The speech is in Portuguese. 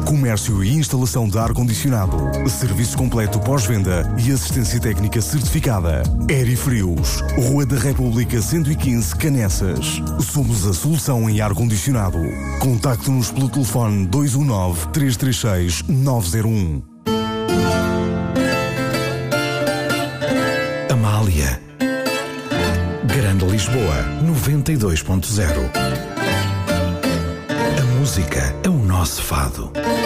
Comércio e instalação de ar-condicionado. Serviço completo pós-venda e assistência técnica certificada. Aerifrios. Rua da República 115, Canessas. Somos a solução em ar-condicionado. Contacte-nos pelo telefone 219-336-901. Amália. Grande Lisboa 92.0. A música é o nosso fado.